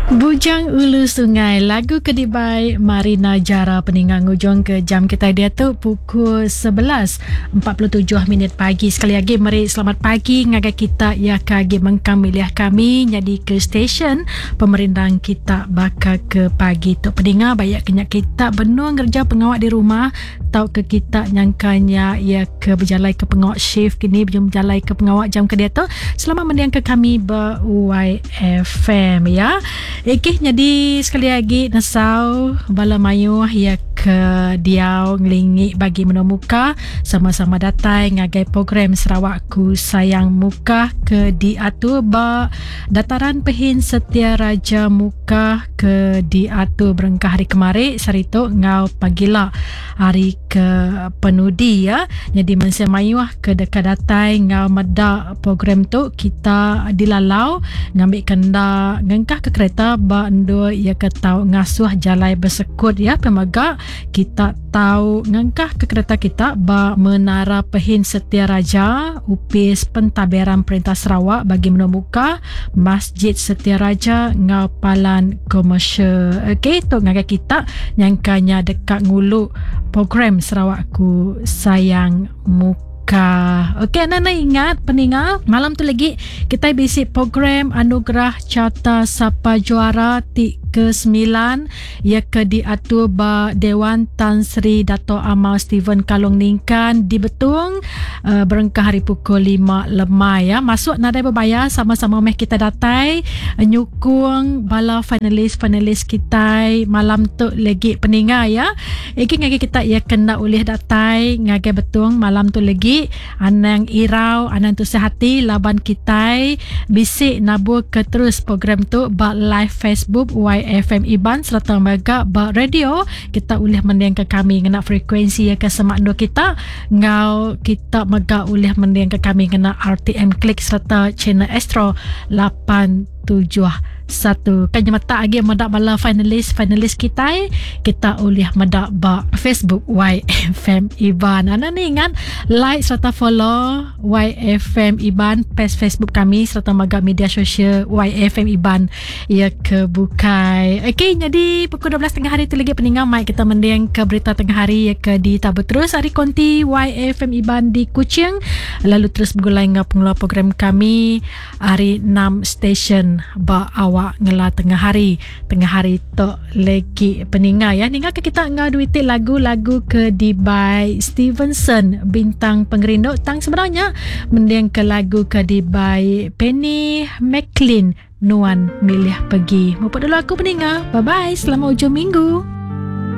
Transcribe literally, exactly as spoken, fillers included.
Bujang Ulu Sungai, lagu Kedibai Marina Jara peningang ujung ke jam kita dia tu pukul sebelas empat puluh tujuh minit pagi. Sekali lagi mari selamat pagi ngagai kita ya kagi mengkamiliah kami jadi ke stesen pemerintah kita bakal ke pagi tu peninga banyak kenyak kita benua kerja pengawak di rumah tau ke kita nyangkanya ya ke berjalai ke pengawak shift kini berjalai ke pengawak jam ke dia tu selamat mendiang ke kami ber Y F M ya. Okey, jadi sekali lagi nasau bala mayu ya ke diau ngelingi bagi menemuka sama-sama datai ngagai program Sarawakku Sayang Muka ke diatur ba dataran pehin Setia Raja Muka ke diatur berengkah hari kemarin sarito ngau pagila hari ke penudi ya. Jadi mensia mayu ke dekat datai ngau meda program tu kita dilalau ngambil kenda ngengkah ke kereta ba endo ya ke tau ngasuh jalai bersekut ya pemaga kita tahu ngangkah ke kereta kita ba menara pehin Setia Raja upis pentadbiran Perintah Sarawak bagi menemuka Masjid Setia Raja ngapalan komersial. Okey, tu ngagai kita nyangkanya dekat ngulu program Sarawakku Sayang Muka. Okey, anda ingat peningal malam tu lagi kita bisi program Anugerah Carta Sapa Juara ti ke sembilan ia ke diatur ba Dewan Tan Sri Dato' Amal Steven Kalong Ningkan di Betung uh, berengkah hari pukul lima lemai ya. Masuk nadai berbayar sama-sama meh kita datai uh, nyukung bala finalis-finalis kita malam tu lagi peninga ya. Iki ngagi kita ia kena ulih datai ngagi Betung malam tu lagi anang irau anang tu sehati laban kita bisik nabur ke terus program tu ba live Facebook Y F M Iban serta mega ba radio kita ulih mendiang ke kami ngena frekuensi ya ke semak do kita ngau kita mega ulih mendiang ke kami ngena R T M Klik serta channel Astro lapan tujuh satu kan mata lagi medak bala finalis finalis kita kita ulih medak ba Facebook Y F M Iban. Anda ni ingat like serta follow Y F M Iban page Facebook kami serta mega media sosial Y F M Iban ya kebukai. Okey, jadi pukul dua belas tengah hari tu lagi peninggal mai kita mendiang ke berita tengah hari ya ke di Tabu terus hari konti Y F M Iban di Kuching lalu terus bergulai ngap pengeluar program kami hari enam stesen ba awak ngela tengah hari tengah hari tok lagi peninggal ya ninggal ke kita ngau duit lagu-lagu ke Dibai Stevenson bintang pengerinduk tang sebenarnya mendiang ke lagu ke Dibai Penny McLean Nuan milih pergi. Mumput dulu aku peninggal. Bye bye, selamat hujung minggu.